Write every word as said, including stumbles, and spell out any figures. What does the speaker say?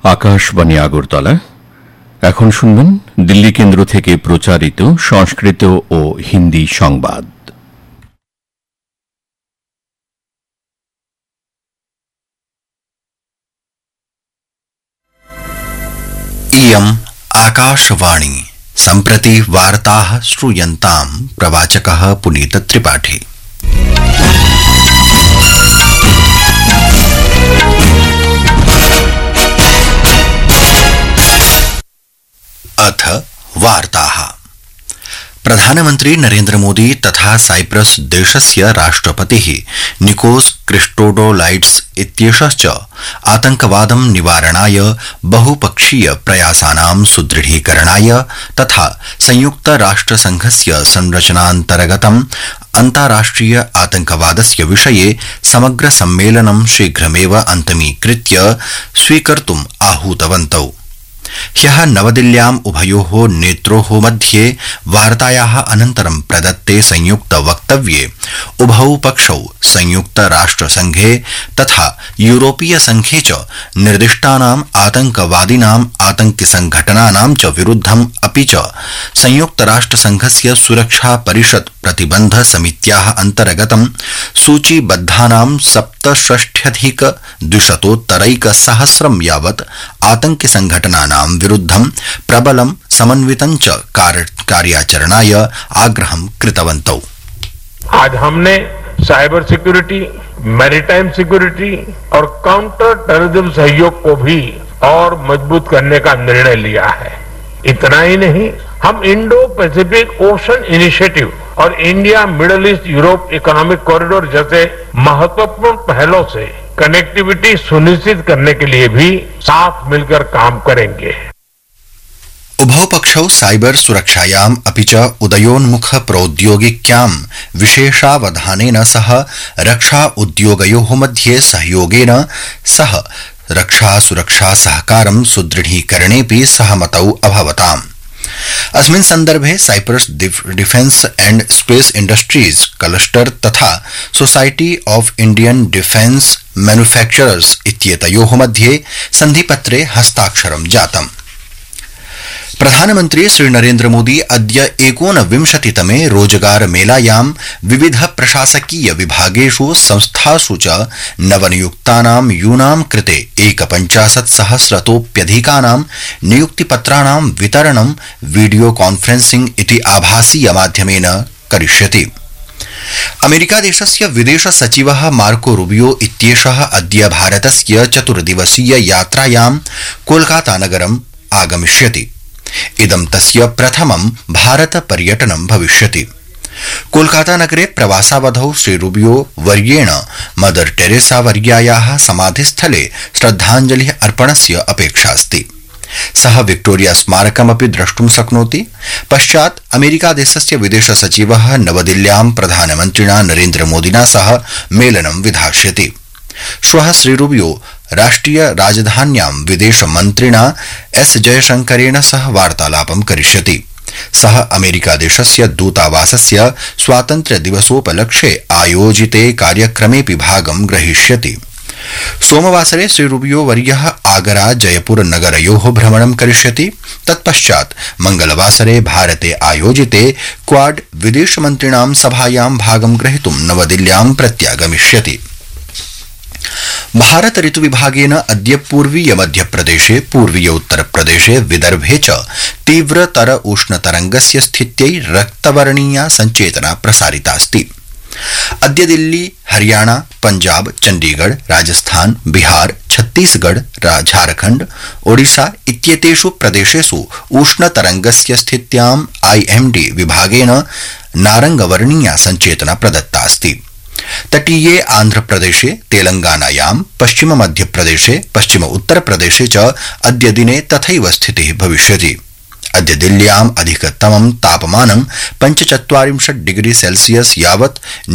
আকাশবাণী আগরতলা। এখন শুনবেন দিল্লি কেন্দ্র থেকে প্রচারিত সংস্কৃত ও হিন্দি সংবাদ। इयम् आकाशवाणी। सम्प्रति वार्ताः श्रूयन्ताम्। प्रवाचकः पुनीत त्रिपाठी। अथ वार्ताः। प्रधानमन्त्री नरेन्द्र मोदी तथा साइप्रस देशस्य राष्ट्रपतिः निकोस क्रिस्टोडोलाइड्स इत्येषश्च आतंकवादं निवारणाय बहुपक्षीय प्रयासानां सुदृढीकरणाय तथा संयुक्त राष्ट्रसंघस्य संरचनान्तर्गतम् अन्ताराष्ट्रिय आतंकवादस्य विषये समग्र सम्मेलनं शीघ्रमेव अन्तमीकृत्य स्वीकर्तुम् आहूतवन्तौ। ह्यः नवदिल्ल्याम् उभयोः नेत्रोः मध्ये वार्तायाः अनन्तरं प्रदत्ते संयुक्त वक्तव्ये उभौ पक्षौ संयुक्त राष्ट्रसंघे तथा यूरोपीय संघे च निर्दिष्टानाम् आतंकवादिनाम् आतंकि संघटनानां च विरुद्धम् अपि च संयुक्त राष्ट्रसंघस्य सुरक्षा परिषद प्रतिबंध समित्याः अन्तर्गतं सूचीबद्धानां सप्तषष्ट्यधिक द्विशतोत्तरैक सहस्रं यावत् आतंकि संघटनानां विरुद्धं प्रबलं समन्वितं च कार्याचरणाय आग्रहं कृतवन्तौ। आज हमने साइबर सिक्योरिटी, मैरीटाइम सिक्योरिटी और काउंटर टेररिज्म सहयोग को भी और मजबूत करने का निर्णय लिया है। इतना ही नहीं, हम इंडो पैसिफिक ओशन इनिशिएटिव और India middle east Europe economic corridor जैसे महत्वपूर्ण पहलों से कनेक्टिविटी सुनिश्चित करने के लिए भी साथ मिलकर काम करेंगे। उभौ पक्षौ साइबर सुरक्षायाम् अपि च उदयोन्मुख प्रौद्योगिक्यां विशेषावधानेन सह रक्षा उद्योगयोः मध्ये सहयोगेन सह रक्षा सुरक्षा सहकारं सुदृढीकरणेऽपि सहमतौ अभवताम्। अस्मिन् सन्दर्भे Cyprus defence and space industries cluster तथा society of Indian defence manufacturers इत्येतयोः मध्ये सन्धिपत्रे हस्ताक्षरं जातम्। प्रधानमन्त्री श्री नरेन्द्र मोदी अद्य एकोनविंशतितमे रोजगार मेलायां विविध प्रशासकीय विभागेषु संस्थासु च नवनियुक्तानां यूनां कृते एकपञ्चाशत् सहस्रतोप्यधिकानां नियुक्तिपत्राणां वितरणं वीडियो कॉन्फ्रेंसिंग इति आभासीय माध्यमेन करिष्यति। अमेरिकादेशस्य विदेश सचिवः मार्को रूबियो इत्येषः अद्य भारतस्य चतुर्दिवसीय यात्रायां कोलकाता नगरम् आगमिष्यति। इदं तस्य प्रथमं भारत पर्यटनं भविष्यति। कोलकाता नगरे प्रवासावधौ श्री रूबियो वर्येण मदर टेरेसा वर्यायाः समाधिस्थले श्रद्धांजलिः अर्पणस्य अपेक्षास्ति। सः विक्टोरिया स्मारकमपि द्रष्टुं शक्नोति। पश्चात् अमेरिकादेशस्य विदेश सचिवः नवदिल्ल्यां प्रधानमन्त्रिणा नरेन्द्र मोदिना सह मेलनं विधास्यति। श्वः श्री रूबियो राष्ट्रिय राजधान्यां विदेश मन्त्रिणा एस जयशंकरेण सह वार्तालापं करिष्यति। सः अमेरिकादेशस्य दूतावासस्य स्वातन्त्र्य दिवसोपलक्ष्ये आयोजिते कार्यक्रमेऽपि भागं ग्रहीष्यति। सोमवासरे श्री रूबियो वर्यः आगरा जयपुर नगरयोः भ्रमणं करिष्यति। तत्पश्चात् मंगलवासरे भारते आयोजिते क्वाड विदेशमन्त्रिणां सभायां भागं ग्रहीतुं नवदिल्ल्यां प्रत्यागमिष्यति। भारत ऋतु विभागेन अद्य पूर्वीय मध्यप्रदेशे, पूर्वीय उत्तरप्रदेशे, विदर्भे च तीव्रतर उष्णतरंगस्य स्थित्यै रक्तवर्णीया संचेतना प्रसारितास्ति। अद्य दिल्ली, हरियाणा, पंजाब, चंडीगढ़, राजस्थान, बिहार, छत्तीसगढ़, झारखंड, ओडिशा इत्येतेषु प्रदेशेषु उष्णतरंगस्य स्थित्याम् आईएमडी विभागेन नारंगवर्णीया संचेतना प्रदत्तास्ति। तटीये आंध्रप्रदेशे, तेलंगानायां, पश्चिम मध्यप्रदेशे, पश्चिम उत्तरप्रदेशे च अद्य दिने तथैव स्थितिः भविष्यति। अद्य दिल्ल्याम् अधिकतमं तापमानं पञ्चचत्वारिंशत् डिग्री सेल्सियस यावत्